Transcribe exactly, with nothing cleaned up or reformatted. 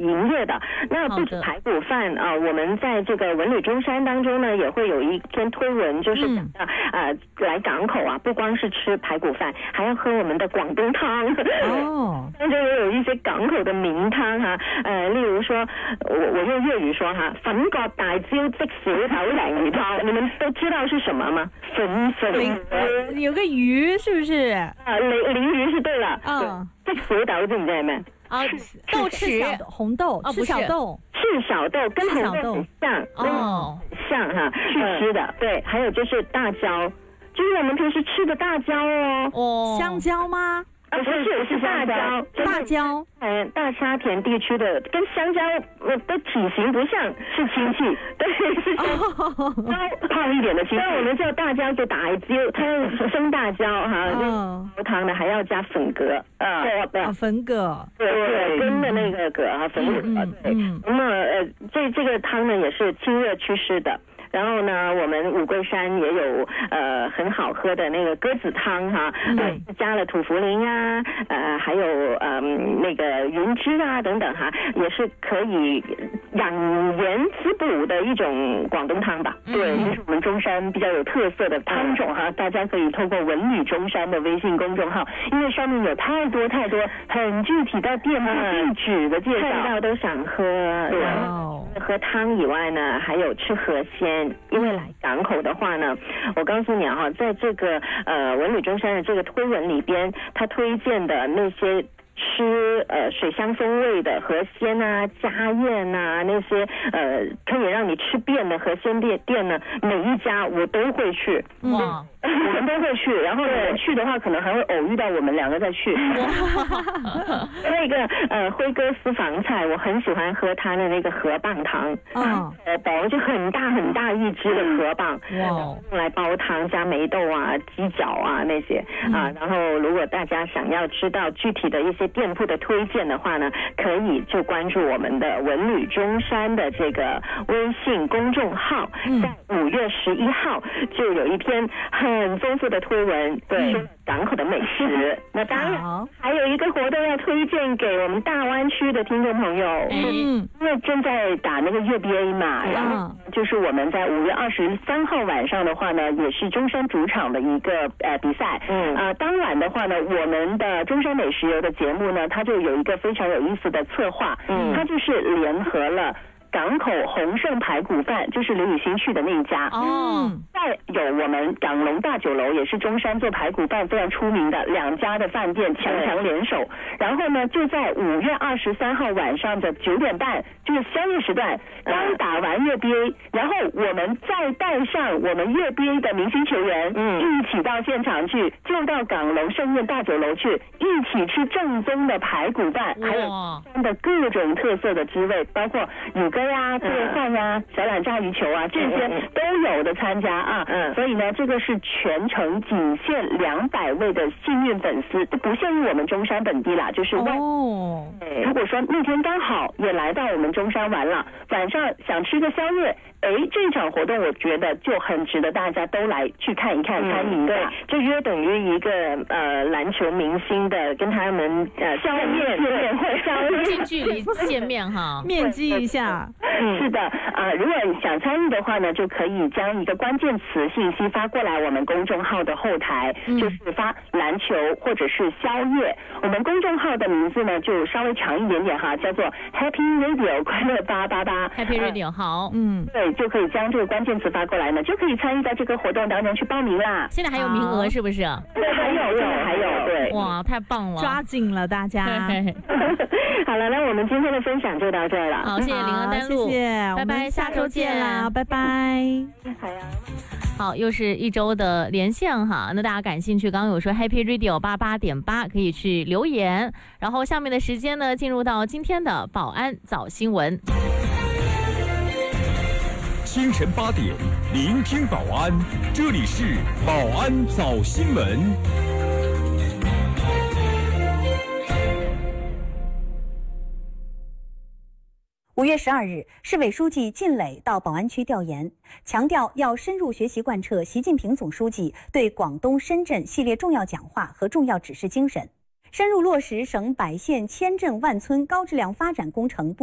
营业的。那不止排骨饭啊、呃，我们在这个文旅中山当中呢，也会有一篇推文，就是讲的、嗯、呃来港口啊，不光是吃排骨饭，还要喝我们的广东汤。哦，当中也有一些港口的名汤哈、啊，呃，例如说，我我用粤语说哈，粉角大椒即小头鯪魚湯，你们都知道是什么吗？粉粉有个鱼是不是？ 啊，鲢鲢鱼是对了。嗯，即小豆知唔知係咩？ 啊，豆豉红豆， 哦， 赤小豆， 赤小豆跟红豆很像哦，很像哈，去吃的。对，还有就是大椒，就是我们平时吃的大椒哦。 哦，香蕉吗？ 啊，不是，是大椒， 大椒， 嗯，大沙田地区的跟香蕉呃的体型不像，是亲戚，对，是高胖一点的亲戚。那我们叫大椒就大椒，它是生大椒哈，就煲汤呢还要加粉葛啊， 对，粉葛， 对对，根的那个葛啊，粉葛，对。那么呃，这这个汤呢也是清热祛湿的。然后呢，我们五桂山也有呃很好喝的那个鸽子汤哈，对，加了土茯苓呀，呃还有呃那个云芝啊等等哈，也是可以养颜滋补的一种广东汤吧。对，这是我们中山比较有特色的汤种哈，大家可以透过文旅中山的微信公众号，因为上面有太多太多很具体到店铺地址的介绍，看到都想喝。然后喝汤以外呢，还有吃河鲜。因为来港口的话呢，我告诉你哈，在这个呃文旅中山的这个推文里边，他推荐的那些吃呃水乡风味的河鲜啊、家宴啊，那些呃可以让你吃遍的河鲜店店呢，每一家我都会去。哇！我们都会去，然后呢去的话，可能还会偶遇到我们两个再去。那个呃辉哥私房菜，我很喜欢喝他的那个河蚌汤。嗯，呃，宝就很大很大一只的河蚌，哇，用来煲汤加梅豆啊、鸡脚啊那些啊。然后如果大家想要知道具体的一些店铺的推荐的话呢，可以就关注我们的文旅中山的这个微信公众号，在五月十一号就有一篇很。很丰富的推文，对港口的美食。那当然还有一个活动要推荐给我们大湾区的听众朋友，嗯，因为正在打那个粤 B A 嘛，然后就是我们在五月二十三号晚上的话呢，也是中山主场的一个呃比赛，嗯啊、呃，当晚的话呢，我们的中山美食游的节目呢，它就有一个非常有意思的策划，嗯，它就是联合了。港口洪盛排骨饭就是刘雨欣去的那一家哦，再有我们港龙大酒楼也是中山做排骨饭非常出名的两家的饭店强强联手，然后呢就在五月二十三号晚上的九点半，就是宵夜时段，刚打完粤 B A， 然后我们再带上我们粤 B A 的明星球员，嗯，一起到现场去，就到港龙盛宴大酒楼去，一起吃正宗的排骨饭，还有中山的各种特色的滋味，包括乳鸽呀、炖饭呀、小榄炸鱼球啊，这些都有的参加啊。嗯，所以呢，这个是全程仅限两百位的幸运粉丝，不限于我们中山本地啦，就是外。哦。如果说那天刚好也来到我们中山玩了，晚上想吃个宵夜，哎，这场活动我觉得就很值得大家都来去看一看、参与一下。这约等于一个呃篮球明星的跟他们呃宵夜见面会， 近距离见面哈，面基一下。 嗯，是的啊、呃，如果想参与的话呢，就可以将一个关键词信息发过来我们公众号的后台，嗯、就是发篮球或者是宵夜。我们公众号的名字呢就稍微长一点点哈，叫做 Happy Radio 快乐八八八 Happy Radio、呃、好， 嗯，对，就可以将这个关键词发过来呢，就可以参与到这个活动当中去报名啦。 现在还有名额是不是？ 对，还有，对，还有，对。 哇，太棒了，抓紧了大家。 好了，那我们今天的分享就到这儿了。 好，谢谢林恩丹露， 谢谢， 拜拜，下周见啦， 拜拜。 好呀。 好，又是一周的连线哈，那大家感兴趣，刚刚有说 Happy Radio 八八点八可以去留言，然后下面的时间呢，进入到今天的保安早新闻。 清晨八点，聆听保安，这里是保安早新闻。 五月十二日，市委书记靳磊到宝安区调研，强调要深入学习贯彻习近平总书记对广东、深圳系列重要讲话和重要指示精神，深入落实省百县千镇万村高质量发展工程